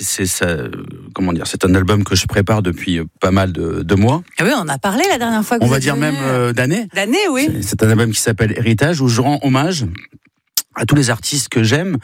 c'est ça, comment dire, c'est un album que je prépare depuis pas mal de mois. Ah oui, on en a parlé la dernière fois. Que on vous va êtes dire venu. même d'années. D'années, oui. C'est un album qui s'appelle Héritage, où je rends hommage à tous les artistes que j'aime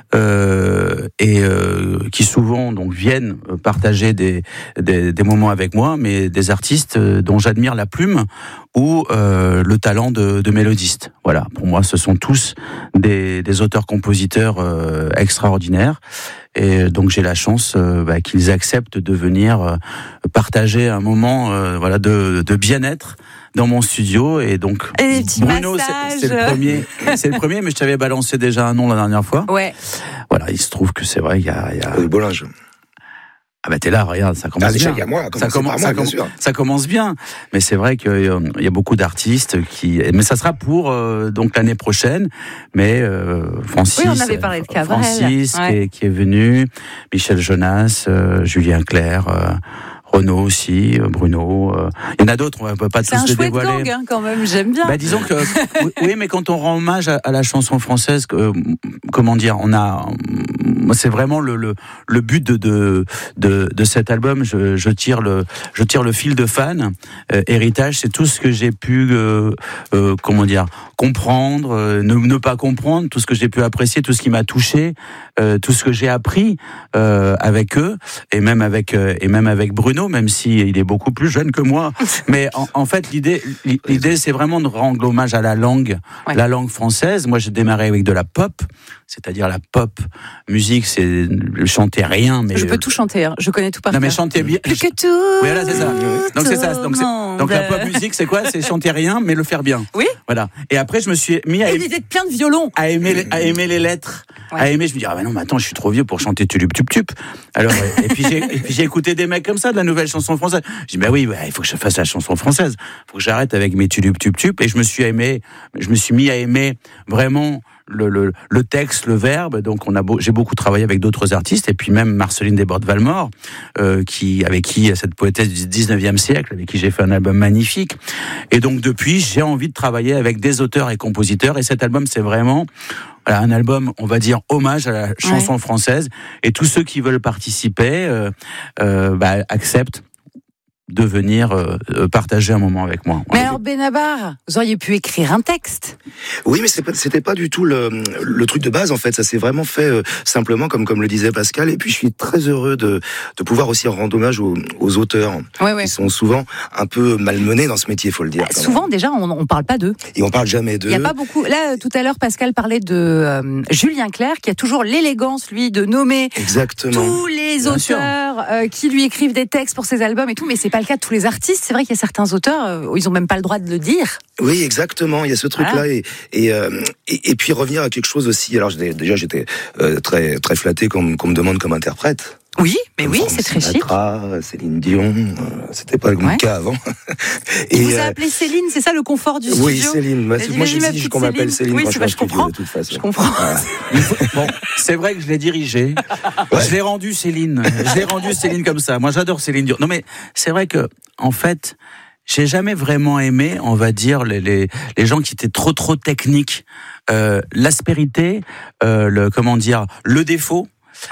qui souvent donc viennent partager des moments avec moi, mais des artistes dont j'admire la plume ou le talent de mélodiste. Voilà, pour moi, ce sont tous des auteurs-compositeurs extraordinaires. Et donc j'ai la chance qu'ils acceptent de venir partager un moment de bien-être dans mon studio. Et donc Bruno, c'est le premier, mais je t'avais balancé déjà un nom la dernière fois. Ouais. Voilà, il se trouve que c'est vrai, il y a Le Bollinge. Ah bah t'es là, regarde, ça commence bien. Il y a moi, ça commence bien. Mais c'est vrai qu'il y a beaucoup d'artistes mais ça sera pour donc l'année prochaine. Mais Francis, oui, on avait parlé de Cabrel. Francis qui est venu, Michel Jonas, Julien Clerc. Renaud aussi, Bruno. Il y en a d'autres, on ne peut pas tous les dévoiler. C'est un chouette gang, quand même, j'aime bien. Disons que, oui, mais quand on rend hommage à la chanson française, comment dire, c'est vraiment le but de cet album. Je tire le fil de fan. Héritage, c'est tout ce que j'ai pu, comprendre, ne pas comprendre, tout ce que j'ai pu apprécier, tout ce qui m'a touché, tout ce que j'ai appris avec eux, et même avec Bruno, même s'il est beaucoup plus jeune que moi. Mais en fait, l'idée, c'est vraiment de rendre hommage à la langue française. Moi, j'ai démarré avec de la pop, c'est-à-dire la pop musique, c'est chanter rien. Mais je peux tout chanter, hein. Je connais tout par cœur. Non, mais chanter bien. Plus que tout. Oui, voilà, c'est ça. Donc c'est ça. Donc la pop musique, c'est quoi ? C'est chanter rien, mais le faire bien. Oui. Voilà. Et après, je me suis mis à plein de violons. À aimer les lettres. Ouais. À aimer, je me dis, non, mais attends, je suis trop vieux pour chanter Tulup Tup Tup. Alors, et puis j'ai écouté des mecs comme ça, de la nouvelle chanson française. Je dis, oui, il faut que je fasse la chanson française. Il faut que j'arrête avec mes Tulup Tup Tup. Et je me suis mis à aimer vraiment le texte, le verbe. Donc j'ai beaucoup travaillé avec d'autres artistes, et puis même Marceline Desbordes-Valmore, avec qui cette poétesse du 19e siècle, avec qui j'ai fait un album magnifique. Et donc depuis, j'ai envie de travailler avec des auteurs et compositeurs, et cet album, c'est vraiment un album, on va dire, hommage à la chanson française, et tous ceux qui veulent participer acceptent de venir partager un moment avec moi. Mais alors Benabar, vous auriez pu écrire un texte. Oui, mais c'était pas du tout le truc de base, en fait. Ça s'est vraiment fait simplement comme le disait Pascal. Et puis je suis très heureux de pouvoir aussi rendre hommage aux auteurs qui sont souvent un peu malmenés dans ce métier, faut le dire. Souvent déjà, on parle pas d'eux. Et on parle jamais d'eux. Il y a pas beaucoup. Là, tout à l'heure, Pascal parlait de Julien Clerc, qui a toujours l'élégance, lui, de nommer tous les auteurs qui lui écrivent des textes pour ses albums et tout. Mais c'est pas le cas de tous les artistes. C'est vrai qu'il y a certains auteurs où ils ont même pas le droit de le dire. Oui, exactement. Il y a ce truc-là, et puis revenir à quelque chose aussi. Alors j'étais très très flatté qu'on me demande comme interprète. Oui, mais oui, c'est très chic. Céline Dion, c'était pas mon cas avant. Et vous a appelé Céline, c'est ça le confort du studio ? Oui, Céline. Moi, j'exige qu'on m'appelle Céline quand je suis en studio, de toute façon. Je comprends. Bon, c'est vrai que je l'ai dirigé. Je l'ai rendu Céline. Comme ça. Moi, j'adore Céline Dion. Non, mais c'est vrai que, en fait, j'ai jamais vraiment aimé, on va dire, les gens qui étaient trop techniques. L'aspérité, le défaut.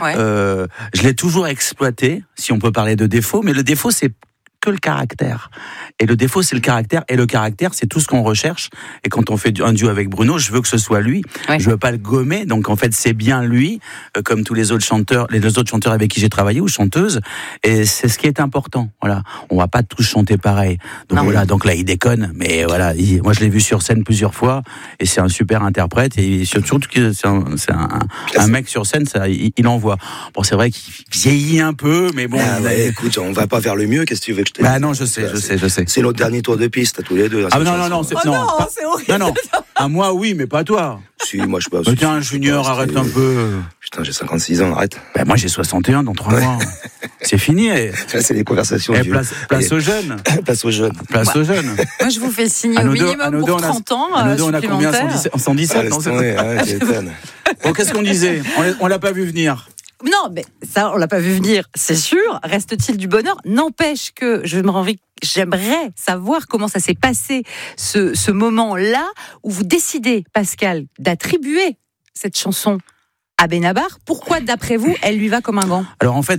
Je l'ai toujours exploité, si on peut parler de défaut, mais le défaut, c'est que le caractère. Et le défaut, c'est le caractère. Et le caractère, c'est tout ce qu'on recherche. Et quand on fait un duo avec Bruno, je veux que ce soit lui. Ouais. Je veux pas le gommer. Donc, en fait, c'est bien lui, comme tous les autres chanteurs avec qui j'ai travaillé, ou chanteuses. Et c'est ce qui est important. Voilà. On va pas tous chanter pareil. Donc, Donc là, il déconne. Mais voilà. Moi, je l'ai vu sur scène plusieurs fois. Et c'est un super interprète. Et surtout que c'est un mec sur scène, il envoie. Bon, c'est vrai qu'il vieillit un peu, mais bon. Écoute, on va pas vers le mieux. Qu'est-ce que tu veux que je te dise ? Non, je sais. C'est notre dernier tour de piste à tous les deux. Non, c'est horrible. Non. À moi, oui, mais pas à toi. Si, moi, je peux. Tiens, Junior, arrête un peu. Putain, j'ai 56 ans, arrête. Moi, j'ai 61 dans 3 mois. C'est fini. C'est les conversations. Place aux jeunes. Place aux jeunes. Moi, je vous fais signer au minimum pour 30 ans. On a combien ? 117 Bon, qu'est-ce qu'on disait ? On l'a pas vu venir. Non, mais ça, on l'a pas vu venir, c'est sûr. Reste-t-il du bonheur ? N'empêche que j'aimerais savoir comment ça s'est passé, ce moment-là, où vous décidez, Pascal, d'attribuer cette chanson à Benabar. Pourquoi, d'après vous, elle lui va comme un gant ? Alors, en fait,